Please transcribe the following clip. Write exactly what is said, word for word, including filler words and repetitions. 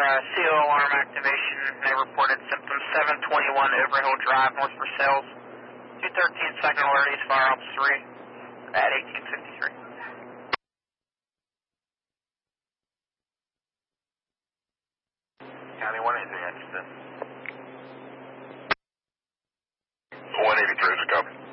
uh, C O alarm activation. They reported symptoms seven twenty-one Overhill Drive, North Versailles. two thirteen second alert, East Fire Ops three at eighteen fifty-three. County one eighty-three, interested. one eighty-three is a copy.